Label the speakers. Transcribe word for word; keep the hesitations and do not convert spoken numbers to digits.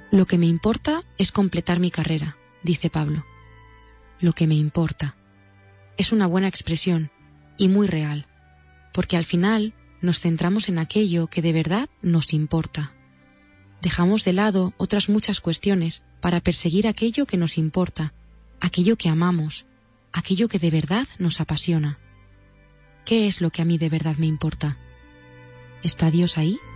Speaker 1: Lo que me importa es completar mi carrera, dice Pablo. Lo que me importa. Es una buena expresión y muy real, porque al final nos centramos en aquello que de verdad nos importa. Dejamos de lado otras muchas cuestiones para perseguir aquello que nos importa, aquello que amamos, aquello que de verdad nos apasiona. ¿Qué es lo que a mí de verdad me importa? ¿Está Dios ahí?